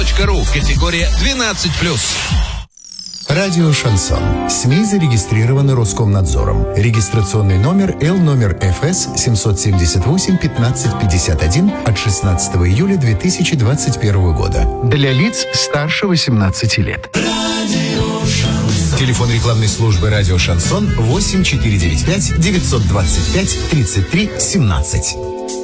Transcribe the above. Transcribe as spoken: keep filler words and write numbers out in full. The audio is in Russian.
точка ру. Категория двенадцать плюс. Радио «Шансон». СМИ зарегистрированы Роскомнадзором. Регистрационный номер Л номер Ф С семь семь восемь пятнадцать пятьдесят один от шестнадцатого июля две тысячи двадцать первого года. Для лиц старше восемнадцати лет. Телефон рекламной службы «Радио Шансон» восемь четыре девять пять девятьсот двадцать пять тридцать три семнадцать.